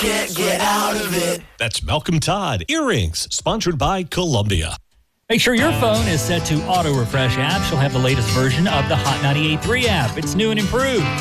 Get out of it. That's Malcolm Todd. Earrings, sponsored by Columbia. Make sure your phone is set to auto refresh apps. You'll have the latest version of the Hot 98.3 app. It's new and improved.